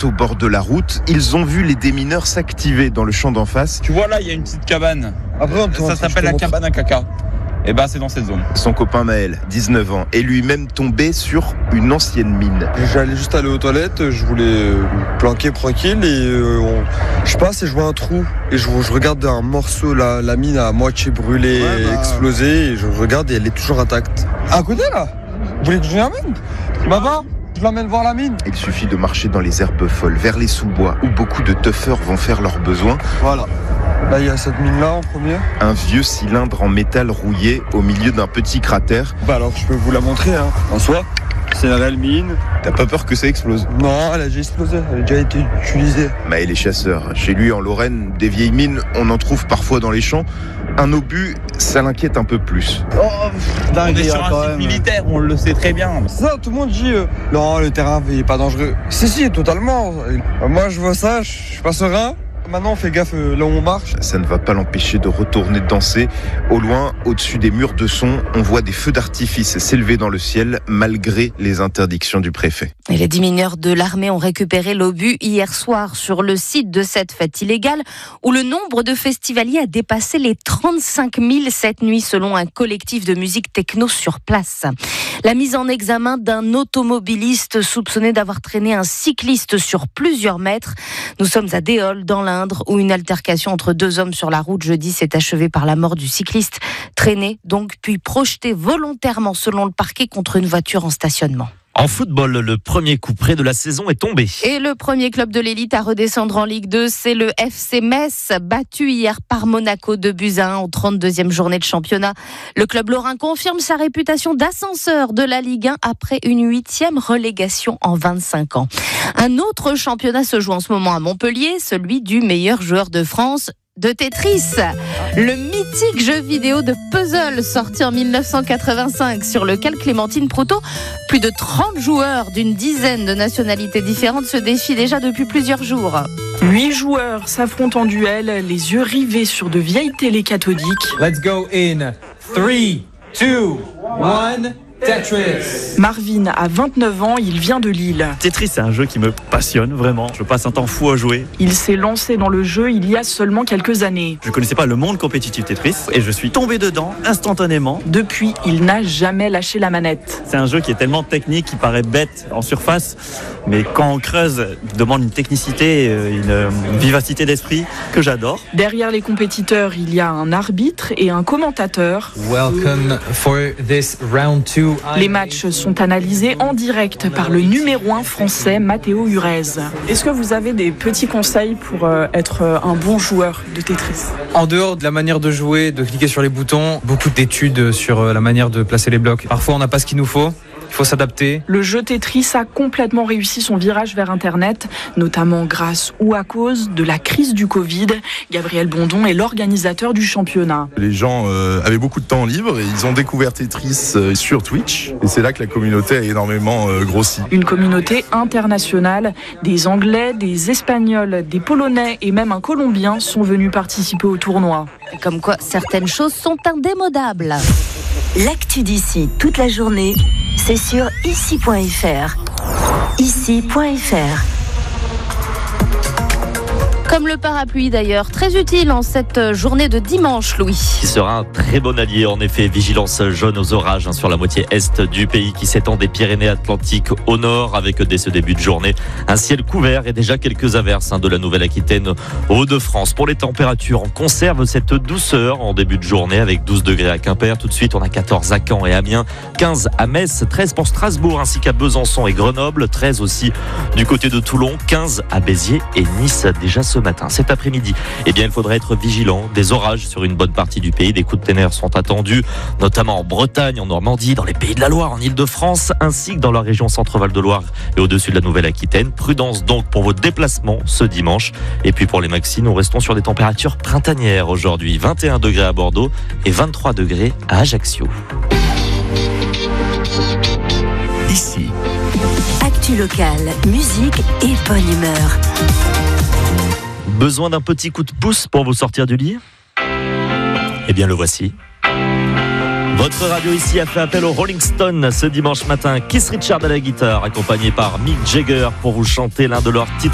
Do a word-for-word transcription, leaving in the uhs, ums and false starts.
au bord de la route. Ils ont vu les démineurs s'activer dans le champ d'en face. Tu vois là, il y a une petite cabane. Après, on ça s'appelle la montre. cabane à caca. Et ben c'est dans cette zone. Son copain Maël, dix-neuf ans, est lui-même tombé sur une ancienne mine. J'allais juste aller aux toilettes, je voulais me planquer tranquille et euh, on... je passe et je vois un trou. Et je, je regarde un morceau, la, la mine à moitié brûlée, ouais, bah... explosée, et je regarde et elle est toujours intacte. À côté là, vous voulez que je l'amène ? Baba, je l'emmène voir la mine. Il suffit de marcher dans les herbes folles, vers les sous-bois, où beaucoup de tuffeurs vont faire leurs besoins. Voilà. Là, il y a cette mine-là en premier. Un vieux cylindre en métal rouillé au milieu d'un petit cratère. Bah alors, je peux vous la montrer, hein. En soi, c'est une réelle mine. T'as pas peur que ça explose ? Non, elle a déjà explosé, elle a déjà été utilisée. Maël est chasseur. Chez lui, en Lorraine, des vieilles mines, on en trouve parfois dans les champs. Un obus, ça l'inquiète un peu plus. Oh, dingue, on est sur un site même. militaire, on le sait très bien. Ça, tout le monde dit euh, non, le terrain il est pas dangereux. Si, si, totalement. Moi, je vois ça, je suis pas serein. Maintenant, on fait gaffe là où on marche. Ça ne va pas l'empêcher de retourner danser. Au loin, au-dessus des murs de son, on voit des feux d'artifice s'élever dans le ciel, malgré les interdictions du préfet. Et les dix mineurs de l'armée ont récupéré l'obus hier soir sur le site de cette fête illégale, où le nombre de festivaliers a dépassé les trente-cinq mille cette nuit, selon un collectif de musique techno sur place. La mise en examen d'un automobiliste soupçonné d'avoir traîné un cycliste sur plusieurs mètres. Nous sommes à Déol, dans l'Indre, où une altercation entre deux hommes sur la route jeudi s'est achevée par la mort du cycliste, traîné donc puis projeté volontairement selon le parquet contre une voiture en stationnement. En football, le premier coup près de la saison est tombé. Et le premier club de l'élite à redescendre en Ligue deux, c'est le F C Metz, battu hier par Monaco deux buts à un en trente-deuxième journée de championnat. Le club lorrain confirme sa réputation d'ascenseur de la Ligue un après une huitième relégation en vingt-cinq ans. Un autre championnat se joue en ce moment à Montpellier, celui du meilleur joueur de France de Tetris, le mythique jeu vidéo de puzzle sorti en dix-neuf cent quatre-vingt-cinq sur lequel Clémentine Proutot, plus de trente joueurs d'une dizaine de nationalités différentes se défient déjà depuis plusieurs jours. Huit joueurs s'affrontent en duel, les yeux rivés sur de vieilles télés cathodiques. Let's go in three, two, one... Tetris. Marvin a vingt-neuf ans, il vient de Lille. Tetris, c'est un jeu qui me passionne vraiment. Je passe un temps fou à jouer. Il s'est lancé dans le jeu il y a seulement quelques années. Je ne connaissais pas le monde compétitif Tetris et je suis tombé dedans instantanément. Depuis, il n'a jamais lâché la manette. C'est un jeu qui est tellement technique, qui paraît bête en surface, mais quand on creuse, il demande une technicité, une vivacité d'esprit que j'adore. Derrière les compétiteurs, il y a un arbitre et un commentateur. Welcome for this round two. Les matchs sont analysés en direct par le numéro un français Matteo Urez. Est-ce que vous avez des petits conseils pour être un bon joueur de Tetris ? En dehors de la manière de jouer, de cliquer sur les boutons, beaucoup d'études sur la manière de placer les blocs. Parfois on n'a pas ce qu'il nous faut. Il faut s'adapter. Le jeu Tetris a complètement réussi son virage vers Internet, notamment grâce ou à cause de la crise du Covid. Gabriel Bondon est l'organisateur du championnat. Les gens euh, avaient beaucoup de temps libre et ils ont découvert Tetris euh, sur Twitch. Et c'est là que la communauté a énormément euh, grossi. Une communauté internationale. Des Anglais, des Espagnols, des Polonais et même un Colombien sont venus participer au tournoi. Comme quoi, certaines choses sont indémodables. L'actu d'ici toute la journée, c'est sur ici point f r. ici point f r. Comme le parapluie d'ailleurs, très utile en cette journée de dimanche, Louis. Qui sera un très bon allié, en effet. Vigilance jaune aux orages hein, sur la moitié est du pays qui s'étend des Pyrénées-Atlantiques au nord, avec dès ce début de journée un ciel couvert et déjà quelques averses hein, de la Nouvelle-Aquitaine aux Hauts-de-France. Pour les températures, on conserve cette douceur en début de journée avec douze degrés à Quimper. Tout de suite, on a quatorze à Caen et Amiens, quinze à Metz, treize pour Strasbourg ainsi qu'à Besançon et Grenoble, treize aussi du côté de Toulon, quinze à Béziers et Nice déjà ce matin. Cet après-midi, eh bien, il faudra être vigilant. Des orages sur une bonne partie du pays. Des coups de tonnerre sont attendus, notamment en Bretagne, en Normandie, dans les Pays de la Loire, en Île-de-France, ainsi que dans la région Centre-Val de Loire et au-dessus de la Nouvelle-Aquitaine. Prudence donc pour vos déplacements ce dimanche. Et puis pour les maxis, nous restons sur des températures printanières aujourd'hui. vingt et un degrés à Bordeaux et vingt-trois degrés à Ajaccio. Ici. Actu locale, musique et bonne humeur. Besoin d'un petit coup de pouce pour vous sortir du lit ? Eh bien le voici. Votre radio ici a fait appel aux Rolling Stones ce dimanche matin. Keith Richards à la guitare, accompagné par Mick Jagger pour vous chanter l'un de leurs titres